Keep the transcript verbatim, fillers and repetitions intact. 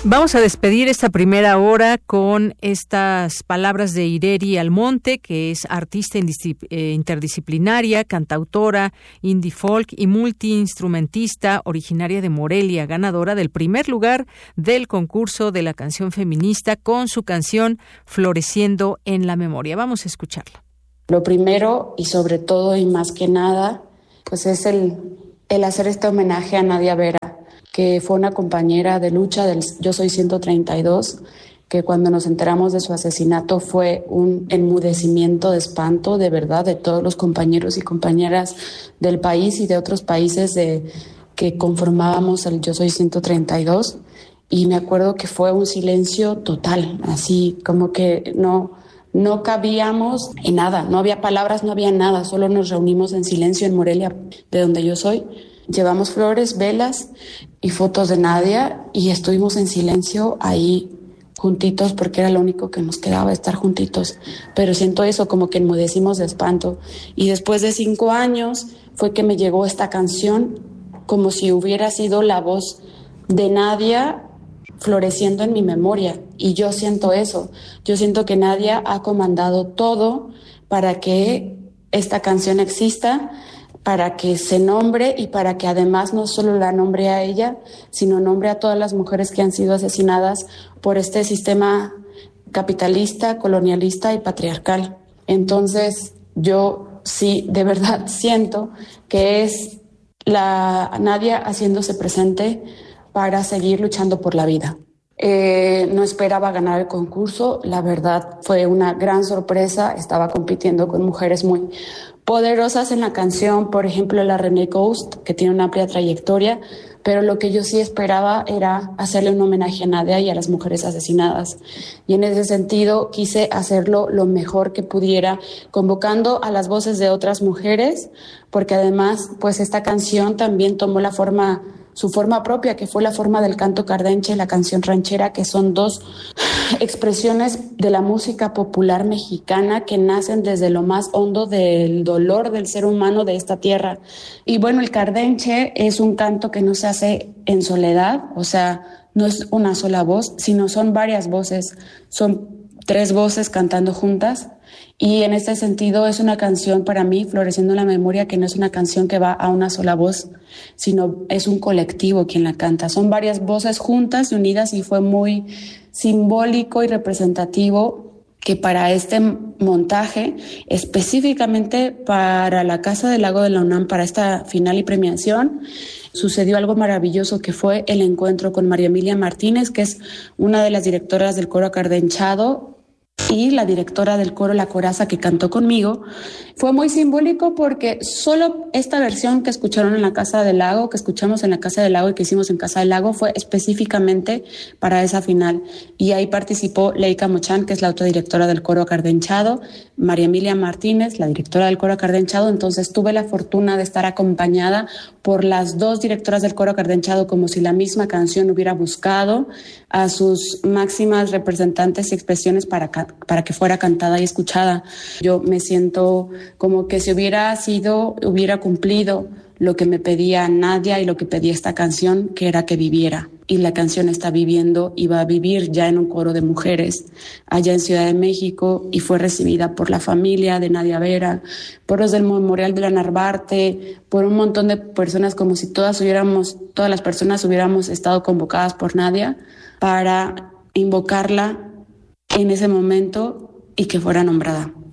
Vamos a despedir esta primera hora con estas palabras de Ireri Almonte, que es artista interdisciplinaria, cantautora, indie folk y multiinstrumentista, originaria de Morelia, ganadora del primer lugar del concurso de la canción feminista con su canción Floreciendo en la Memoria. Vamos a escucharla. Lo primero y sobre todo y más que nada, pues es el, el hacer este homenaje a Nadia Vera, que fue una compañera de lucha del Yo Soy ciento treinta y dos, que cuando nos enteramos de su asesinato fue un enmudecimiento de espanto, de verdad, de todos los compañeros y compañeras del país y de otros países de, que conformábamos el Yo Soy ciento treinta y dos. Y me acuerdo que fue un silencio total, así como que no, no cabíamos en nada, no había palabras, no había nada, solo nos reunimos en silencio en Morelia, de donde yo soy. Llevamos flores, velas y fotos de Nadia y estuvimos en silencio ahí juntitos porque era lo único que nos quedaba, estar juntitos. Pero siento eso, como que enmudecimos de espanto. Y después de cinco años fue que me llegó esta canción como si hubiera sido la voz de Nadia floreciendo en mi memoria. Y yo siento eso. Yo siento que Nadia ha comandado todo para que esta canción exista, para que se nombre y para que además no solo la nombre a ella, sino nombre a todas las mujeres que han sido asesinadas por este sistema capitalista, colonialista y patriarcal. Entonces, yo sí, de verdad siento que es la Nadia haciéndose presente para seguir luchando por la vida. Eh, no esperaba ganar el concurso, la verdad fue una gran sorpresa, estaba compitiendo con mujeres muy poderosas en la canción, por ejemplo la René Ghost, que tiene una amplia trayectoria, pero lo que yo sí esperaba era hacerle un homenaje a Nadia y a las mujeres asesinadas. Y en ese sentido quise hacerlo lo mejor que pudiera, convocando a las voces de otras mujeres, porque además pues esta canción también tomó la forma su forma propia, que fue la forma del canto cardenche, la canción ranchera, que son dos expresiones de la música popular mexicana que nacen desde lo más hondo del dolor del ser humano de esta tierra. Y bueno, el cardenche es un canto que no se hace en soledad, o sea, no es una sola voz, sino son varias voces, son tres voces cantando juntas. Y en este sentido es una canción para mí, Floreciendo en la Memoria, que no es una canción que va a una sola voz, sino es un colectivo quien la canta. Son varias voces juntas y unidas y fue muy simbólico y representativo que para este montaje, específicamente para la Casa del Lago de la UNAM, para esta final y premiación, sucedió algo maravilloso que fue el encuentro con María Emilia Martínez, que es una de las directoras del coro Cardenchado, y la directora del coro La Coraza, que cantó conmigo. Fue muy simbólico porque solo esta versión que escucharon en la Casa del Lago, que escuchamos en la Casa del Lago y que hicimos en Casa del Lago, fue específicamente para esa final. Y ahí participó Leica Mochán, que es la autodirectora del coro Cardenchado, María Emilia Martínez, la directora del coro Cardenchado. Entonces tuve la fortuna de estar acompañada por las dos directoras del coro Cardenchado, como si la misma canción hubiera buscado a sus máximas representantes y expresiones para, para que fuera cantada y escuchada. Yo me siento como que si hubiera sido, hubiera cumplido lo que me pedía Nadia y lo que pedía esta canción, que era que viviera. Y la canción está viviendo y va a vivir ya en un coro de mujeres allá en Ciudad de México, y fue recibida por la familia de Nadia Vera, por los del Memorial de la Narvarte, por un montón de personas, como si todas hubiéramos, todas las personas hubiéramos estado convocadas por Nadia para invocarla en ese momento y que fuera nombrada.